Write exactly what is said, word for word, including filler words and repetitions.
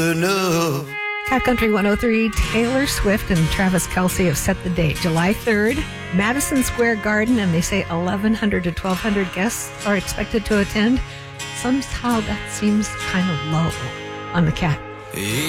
enough. Cat Country one oh three, Taylor Swift and Travis Kelce have set the date, July third, Madison Square Garden, and they say eleven hundred to twelve hundred guests are expected to attend. Somehow that seems kind of low on the Cat.